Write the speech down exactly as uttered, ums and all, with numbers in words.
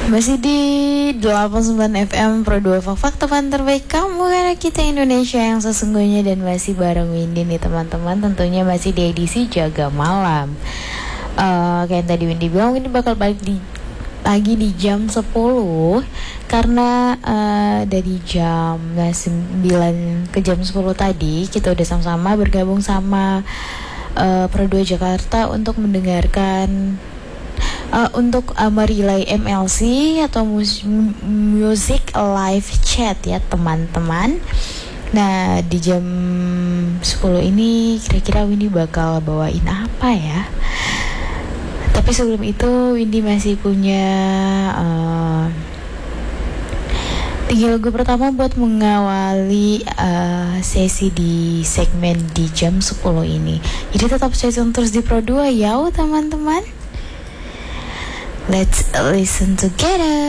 Masih di delapan puluh sembilan F M Pro dua Fak teman terbaik kamu, karena kita Indonesia yang sesungguhnya. Dan masih bareng Windy nih teman-teman. Tentunya masih di edisi Jaga Malam. uh, Kayak yang tadi Windy bilang, Windy bakal balik di lagi di jam sepuluh. Karena uh, dari jam sembilan ke jam sepuluh tadi kita udah sama-sama bergabung sama uh, Pro dua Jakarta untuk mendengarkan Uh, untuk uh, merelay M L C atau mus- music live chat ya teman-teman. Nah di jam sepuluh ini kira-kira Windy bakal bawain apa ya. Tapi sebelum itu Windy masih punya uh, tiga lagu pertama buat mengawali uh, sesi di segmen di jam sepuluh ini. Jadi tetap stay tune terus di Pro dua ya teman-teman. Let's listen together.